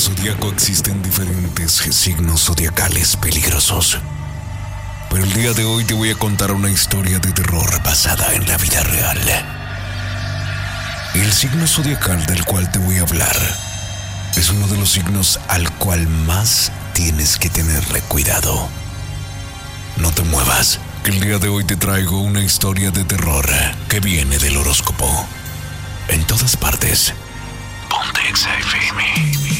zodiaco existen diferentes signos zodiacales peligrosos. Pero el día de hoy te voy a contar una historia de terror basada en la vida real. El signo zodiacal del cual te voy a hablar es uno de los signos al cual más tienes que tenerle cuidado. No te muevas, que el día de hoy te traigo una historia de terror que viene del horóscopo. En todas partes, Ponte XFM.